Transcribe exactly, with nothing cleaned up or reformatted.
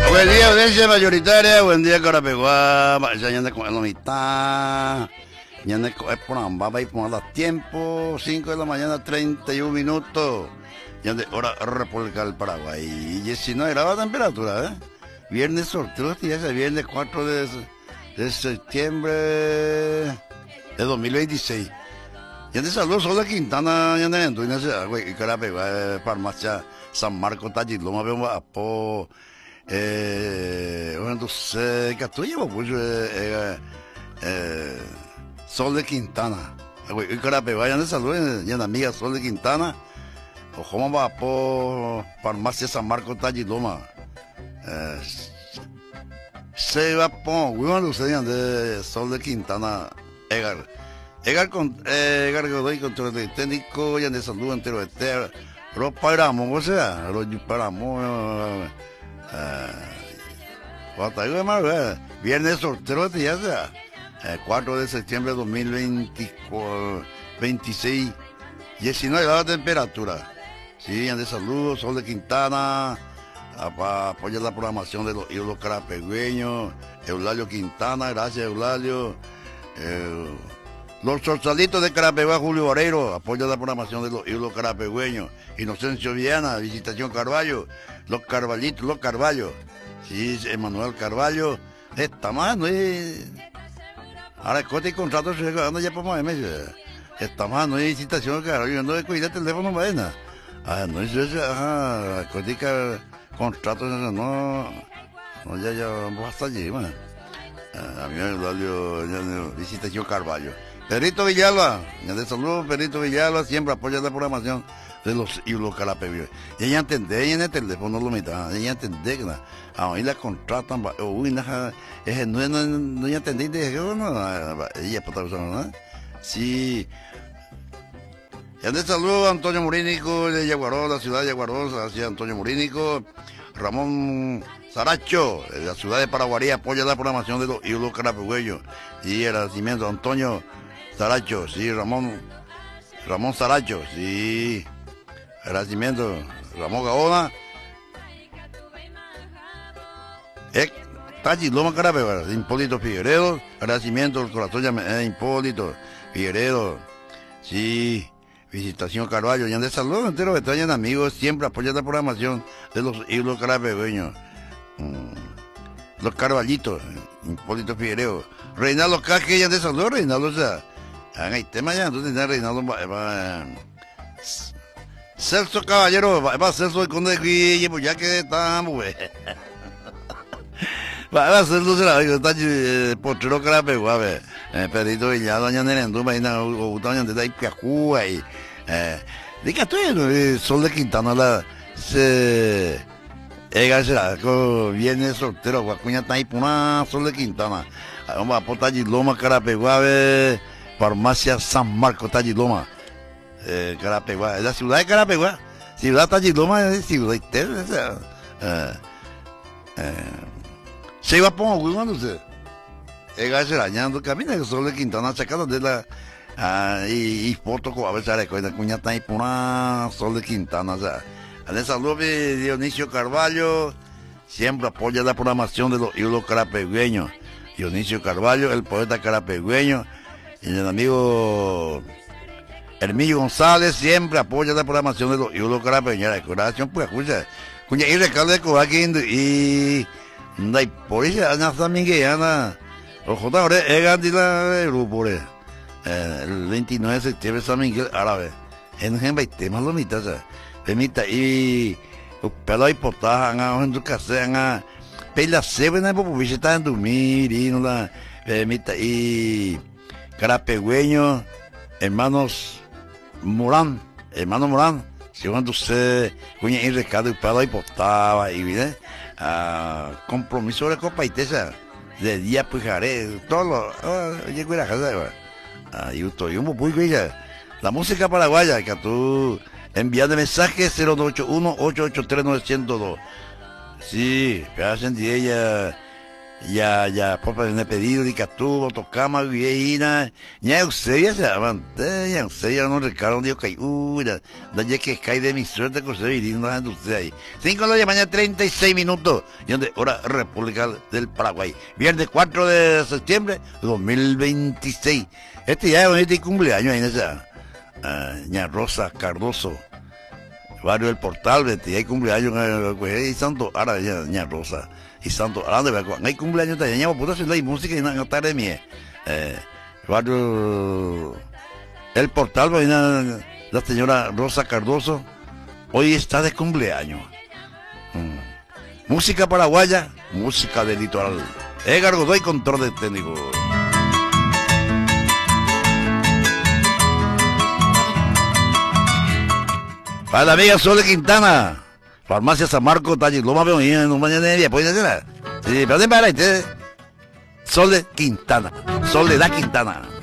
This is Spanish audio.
Buen día, audiencia mayoritaria. Buen día, Carapeguá. Ya anda con la mitad. Ya anda con el programa. Va a ir por los tiempos. cinco de la mañana, treinta y un minutos. Ya anda hora República del Paraguay. Y diecinueve grados de temperatura, ¿eh? Viernes sorteo, ya es viernes cuatro de, de septiembre de dos mil veintiséis. Ya te saludo, Sol de Quintana, ya anda en tu y Carapeguá, farmacia San Marcos, Talliloma, veo a po. Eh, entonces, que tú llevas mucho eh, eh, Sol de Quintana. Y Carapeguá, ya te saludo, ya amiga Sol de Quintana. O como va por farmacia San Marcos, Talliloma. Eh, se va por, bueno, ustedes de Sol de Quintana, Egar. Egar con Egar Godoy, control técnico, ya de salud entero de terra. Lo paramos, o sea, lo paramos. Eh, viernes sorteo de ya sea. Eh, cuatro de septiembre de dos mil veintiséis, diecinueve grados de temperatura. Sí, ya de salud, Sol de Quintana. Apoya la programación de los ídolos carapegüeños. Eulalio Quintana, gracias Eulalio. Eh, Los Sorsalitos de Carapeguá, Julio Vareiro, apoya la programación de los ídolos carapegüeños. Inocencio Viana, Visitación Carballo. Los Carballitos, los Carballo. Sí, Emanuel Carballo. Esta más, no es. Ahora, cote y contrato se anda ya por más meses. Esta más, no hay Visitación Carballo. No es cuidar el teléfono, vaina. Ah, no es eso, ajá. Cote y contrato, no. No, ya, ya, vamos hasta allí, man. A mí me Visitación Carballo. Perito Villalba, de salud, Perito Villalba, siempre apoya la programación de los ídolos carapegüeños. Y ella entendé, ella en el teléfono lo mitad, ella entendé que ahí la contratan, uy, no, no, no, no entendí, dije, no, ella por otra ¿no? Sí. Y de salud, Antonio Murínico, de Yaguaró, la ciudad de Yaguaró, hacia Antonio Murínico, Ramón Saracho, de la ciudad de Paraguarí, apoya la programación de los ídolos carapegüeños. Y el nacimiento Antonio Saracho, sí, Ramón, Ramón Saracho, sí, agradecimiento, Ramón Gaona, eh, Talliloma Carapeguá, Hipólito Figueredo, agradecimiento, el corazón ya me, eh, Hipólito Figueredo, sí, Visitación Carballo, y de salud entero que traen amigos, siempre apoyan la programación de los ídolos carapegüeños. Mm. Los Carballitos, Hipólito Figueredo, Reinaldo Caje, ya de salud, Reinaldo, o sea, hay tema ya, entonces Reinaldo, va, va, Celso Caballero, va, va Celso el Conde de Guille, pues ya que estamos, güey. Va, va Celso, se la está potrero Carapeguá, güey. Perito Villado, ya Nerendú, va a ir a Gután, ya de Piacúa, y, eh, diga tú, Sol de Quintana, la, se, Ega será, viene soltero, Guacuña está ahí por una Sol de Quintana. Vamos a por Talliloma, Carapeguá, farmacia San Marcos, Talliloma. Eh, Carapeguá, es la ciudad de Carapeguá. Ciudad Talliloma es ciudad interna. Eh, eh, se iba a poner cuando usted. Ega será, añando, camina el Sol de Quintana, sacando de la. Ah, y, y foto con a veces la cuña está ahí por una Sol de Quintana, o sea. De salud, Dionisio Carballo, siempre apoya la programación de los ídolos carapegüeños. Dionisio Carballo, el poeta carapegüeño, y el amigo Hermillo González, siempre apoya la programación de los ídolos carapegüeños. La decoración, pues, escucha, cuña, y Ricardo de Coaquín, y, y, por eso, Ana San Miguel, Ana, los jugadores, eran de la grupo, el veintinueve de septiembre, San Miguel Árabe, en el temas lo mitad, permita y pelo y potaja en tu casa pela sebe na popo está en dormir y no la permita y carapegüeño hermanos Morán hermano Morán si cuando se cuña y recado y pelo y potaba y viene a compromiso de copa y tesa de día pues haré todo lo llego a la casa y estoy un poco la música paraguaya que tú enviar de mensaje cero nueve ocho uno, ocho ocho tres, nueve cero dos. Sí, me hacen de ella ya, ya, por me pedido de que tuvo, tocamos, viejina, ya usted se avanté, ya usted ya no Ricardo, dijo que, uy, da, da ya que cae de mi suerte que usted viniendo a usted ahí. cinco de la mañana, treinta y seis minutos, y donde, hora República del Paraguay. Viernes cuatro de septiembre de dos mil veintiséis. Este ya es bonito y cumpleaños ahí en esa, uh, ña Rosa Cardoso, barrio del Portal, este, hay cumpleaños, y Santo, ahora ya, ña Rosa. Y Santo, ¿dónde va? Hay cumpleaños también, ya puta ciudad y música y no tarde mía. Eh, barrio El Portal, la, la señora Rosa Cardoso, hoy está de cumpleaños. Mm. Música paraguaya, música del litoral. Edgar Godoy, control de técnico. Para la amiga Sol de Quintana. Farmacia San Marcos, Taller, Loma Peonía, no mañana de día, ¿pueden hacer? Sí, pero de para Sol de Quintana, Soledad Quintana.